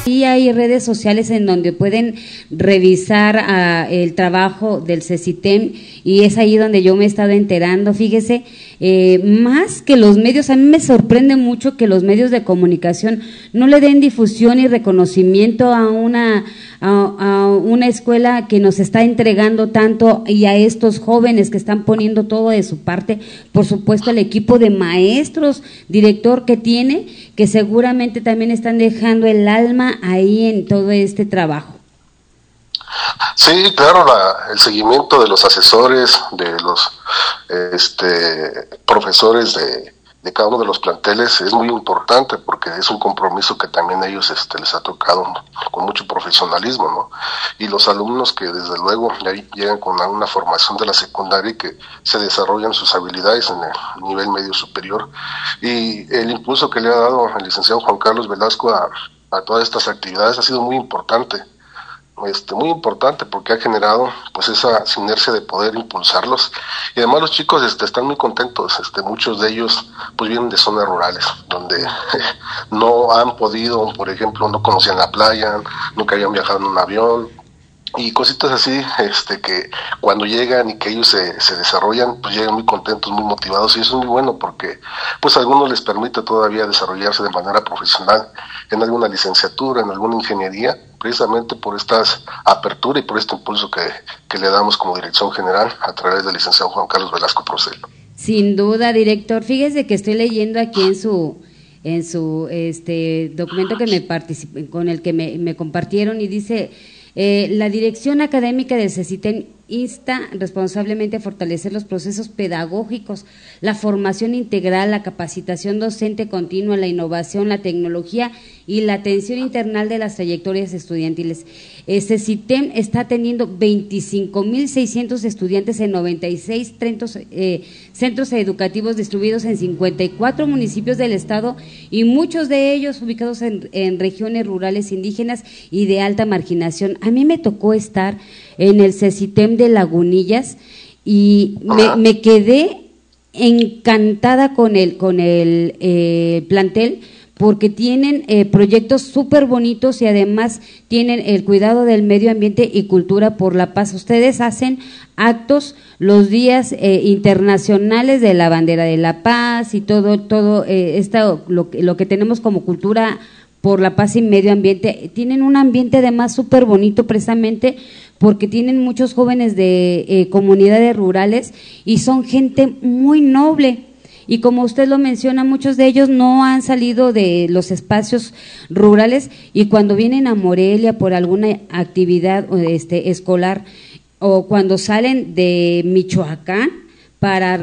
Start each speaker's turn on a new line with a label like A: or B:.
A: Sí, hay redes sociales en donde pueden revisar el trabajo del CECITEM y es ahí donde yo me he estado enterando. Fíjese, más que los medios, a mí me sorprende mucho que los medios de comunicación no le den difusión y reconocimiento a una escuela que nos está entregando tanto y a estos jóvenes que están poniendo todo de su parte, por supuesto al equipo de maestros, director que tiene, que seguramente también están dejando el alma ahí en todo este trabajo.
B: Sí, claro, el seguimiento de los asesores, de los profesores de cada uno de los planteles es muy importante porque es un compromiso que también a ellos les ha tocado con mucho profesionalismo, ¿no? Y los alumnos que desde luego llegan con una formación de la secundaria y que se desarrollan sus habilidades en el nivel medio superior. Y el impulso que le ha dado el licenciado Juan Carlos Velasco a todas estas actividades ha sido muy importante. Muy importante porque ha generado pues esa sinergia de poder impulsarlos y además los chicos están muy contentos, muchos de ellos pues vienen de zonas rurales donde no han podido, por ejemplo, no conocían la playa, nunca habían viajado en un avión y cositas así, que cuando llegan y que ellos se desarrollan, pues llegan muy contentos, muy motivados y eso es muy bueno porque pues a algunos les permite todavía desarrollarse de manera profesional en alguna licenciatura, en alguna ingeniería, precisamente por esta apertura y por este impulso que le damos como dirección general a través del licenciado Juan Carlos Velasco Procel.
A: Sin duda, director, fíjese que estoy leyendo aquí en su documento que con el que me compartieron y dice la dirección académica del CECITEM insta responsablemente a fortalecer los procesos pedagógicos, la formación integral, la capacitación docente continua, la innovación, la tecnología y la atención integral de las trayectorias estudiantiles. CECITEM está teniendo 25,600 estudiantes en 96 centros educativos distribuidos en 54 municipios del estado y muchos de ellos ubicados en regiones rurales indígenas y de alta marginación. A mí me tocó estar en el CECITEM de Lagunillas y me quedé encantada con el plantel porque tienen proyectos súper bonitos y además tienen el cuidado del medio ambiente y cultura por la paz. Ustedes hacen actos los días internacionales de la bandera de la paz y todo lo que tenemos como cultura por la paz y medio ambiente. Tienen un ambiente además súper bonito precisamente porque tienen muchos jóvenes de comunidades rurales y son gente muy noble. Y como usted lo menciona, muchos de ellos no han salido de los espacios rurales y cuando vienen a Morelia por alguna actividad escolar o cuando salen de Michoacán para